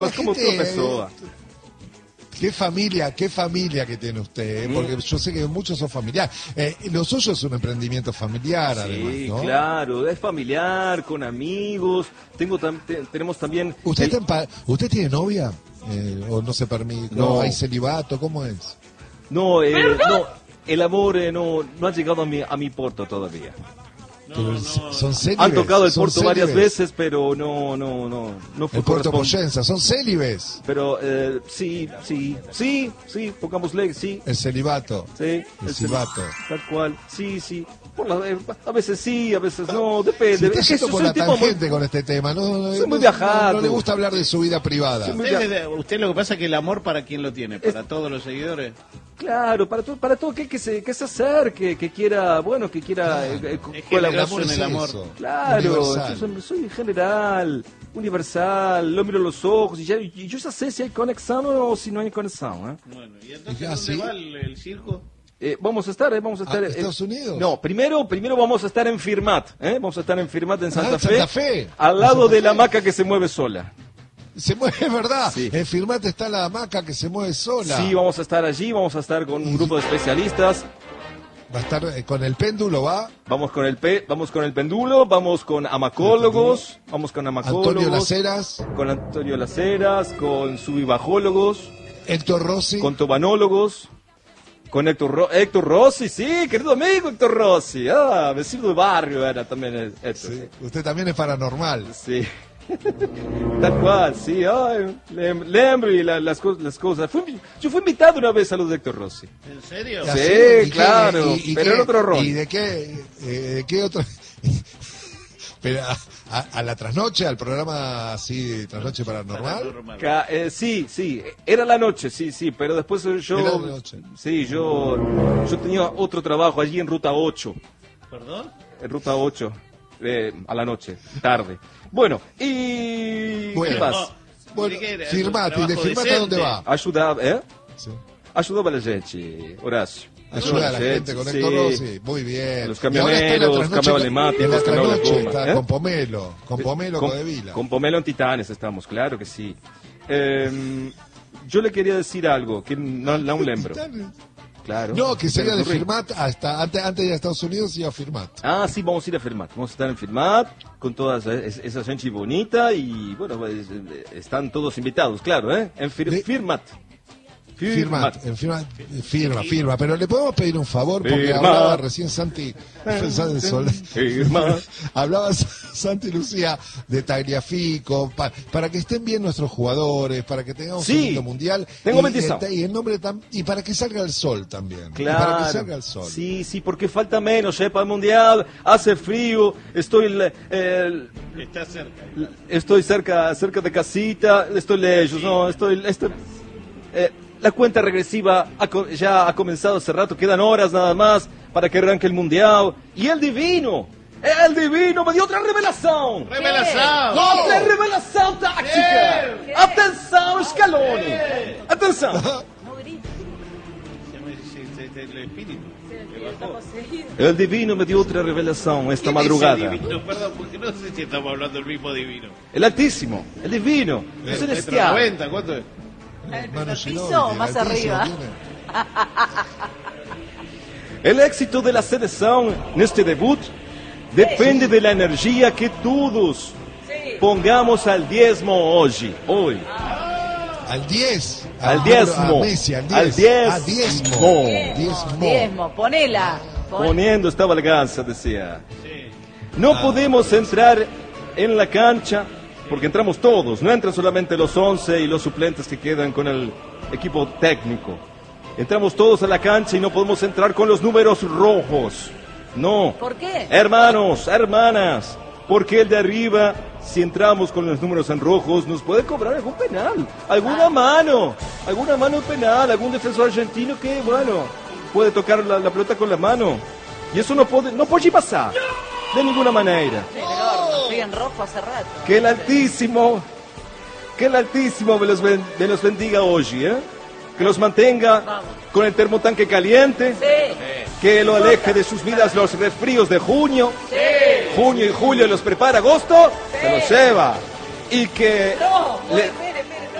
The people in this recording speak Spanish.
Es como otra persona. Qué familia que tiene usted, porque yo sé que muchos son familiares. Lo suyo es un emprendimiento familiar, además, ¿no? Sí, claro, es familiar, con amigos. Tenemos también... ¿Usted tiene novia? ¿O no se permite? No. ¿Hay celibato? ¿Cómo es? No, no, el amor no ha llegado a mi puerto todavía. Son célibes. Han tocado el son puerto varias célibes. veces, pero no fue El puerto correspondiente. Poyenza, son célibes. Pero sí, pongámosle, sí. El celibato. Sí, El celibato. Tal cual, sí. A veces sí, a veces no, depende. Se está Es que yendo por soy la un tipo tangente con este tema. Soy muy viajado. No le gusta hablar de su vida privada. Usted lo que pasa es que el amor, ¿para quién lo tiene? ¿Para todos los seguidores? Claro, para todo que se acerque, que quiera Es generoso en el amor. Claro, yo soy general, universal, lo miro a los ojos y yo ya sé si hay conexión o si no hay conexión. Bueno, ¿y entonces ¿Ah, dónde sí? va el circo? Vamos a estar. ¿Estados Unidos? No, primero vamos a estar en Firmat, Vamos a estar en Firmat en Santa Fe, al ¿En lado Santa de la Fe? hamaca que se mueve sola. Se mueve, es verdad. Sí. En Firmate está la hamaca que se mueve sola. Sí, vamos a estar allí, vamos a estar con un grupo de especialistas. Va a estar con el péndulo, ¿va? Vamos con el pendulo, vamos con amacólogos, Antonio Laceras, con Antonio Laceras, con subibajólogos, Héctor Rossi. con tobanólogos, con Héctor Rossi, sí, querido amigo Héctor Rossi, vecino de barrio era también Héctor. Sí. Usted también es paranormal. Sí. Tal cual, sí, lembro y las cosas. Yo fui invitado una vez a los de Héctor Rossi. ¿En serio? ¿Ah, Sí, sí? ¿Y claro, pero en otro rol. ¿Y de qué otro? Pero a la trasnoche, al programa así, Trasnoche Paranormal. Sí, era la noche, sí, pero después yo... Era la noche. Sí, yo tenía otro trabajo allí en Ruta 8. ¿Perdón? En Ruta 8, a la noche, tarde. Bueno, ¿qué más? Bueno, ¿De qué era? Firmate, ¿y de Trabajo Firmate a dónde decente. va? Ayudaba, Sí. Ayudaba a la gente, Horacio. Ayuda a la gente con Héctor Rossi, muy bien. Los Y ahora está en la camioneros, trasnoche cambiaba con- neumáticos, en la cambiaba la trasnoche goma, está con Pomelo Codevila. Con Pomelo en Titanes estamos, claro que sí. Yo le quería decir algo, que no un lembro. Claro. No, que sería de Ocurrí. Firmat hasta antes de ir a Estados Unidos y a Firmat. Sí, vamos a ir a Firmat. Vamos a estar en Firmat con toda esa gente bonita y, bueno, pues, están todos invitados, claro, En Firmat. Firma, pero le podemos pedir un favor porque Firma. hablaba recién Santi Firma. hablaba Santi Lucía de Tagliafico para que estén bien nuestros jugadores, para que tengamos Sí, un lindo mundial tengo y, bendición. y el nombre y para que salga el sol también. Claro. Y para que salga el sol. Sí, porque falta menos, para el mundial, hace frío, estoy Está cerca. estoy cerca de casita, estoy lejos, no, la cuenta regresiva ya ha comenzado hace rato, quedan horas nada más para que arranque el mundial. Y el divino me dio otra revelación. ¡Revelación! ¡Otra revelación táctica! ¿Qué? ¡Atención, Scaloni! ¡Atención! No grites, El espíritu. está poseído. El divino me dio otra revelación esta ¿Quién madrugada. es el divino? Perdón, porque no sé si estamos hablando del mismo divino. El altísimo, el divino, el Metro celestial. 90, ¿cuánto es? Manu piso Ginóbili, o más altísimo arriba. tiene. El éxito de la selección en este debut depende de la energía que todos Sí. pongamos al diezmo hoy. Al 10. Al diezmo. A Messi, al 10. Al diezmo. A diezmo. Diezmo. Diezmo, ponela. Poniendo esta valganza, decía. No podemos entrar en la cancha porque entramos todos, no entran solamente los 11 y los suplentes que quedan con el equipo técnico. Entramos todos a la cancha y no podemos entrar con los números rojos. No. ¿Por qué? Hermanos, hermanas, porque el de arriba, si entramos con los números en rojos, nos puede cobrar algún penal, alguna mano penal, algún defensor argentino que, bueno, puede tocar la pelota con la mano. Y eso no puede pasar, de ninguna manera. Sí, pero estoy en rojo hace rato. Que el Altísimo me los bendiga hoy, que los mantenga con el termotanque caliente, Sí. que lo aleje de sus vidas los resfríos de junio. Sí. Junio y julio los prepara, agosto se los lleva. Y que No, muy le- bien.